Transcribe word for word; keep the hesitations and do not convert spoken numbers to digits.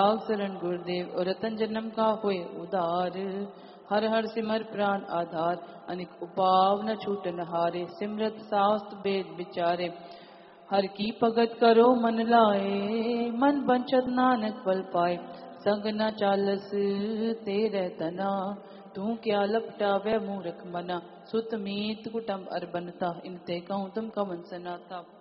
शरण गुरुदेव और रतन जन्म का होए उदार। हर हर सिमर प्राण आधार अनिक उपाव न छूटन हारे। सिमरत शास्त्र वेद विचारे हर की भगत करो मन लाए। मन बंचत नानक फल पाए संग न चालस तेरे तना। तू क्या लपटा वह मूर्ख मना। सुत मीत कुटुंब अर बनता इनते कहूँ तुम कवन सनाता।